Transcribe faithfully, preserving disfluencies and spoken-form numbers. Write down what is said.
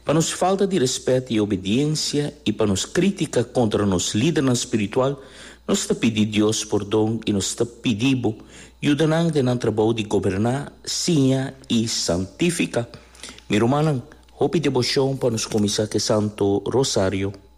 Para nos falta de respeito e obediência e para nos crítica contra nos líderes espiritual, nós está pedindo Deus perdão e nós está pedindo ajuda de não trabalho de governar, sinha e santificar. Meu irmão, hope devoção para nos começar que Santo Rosário.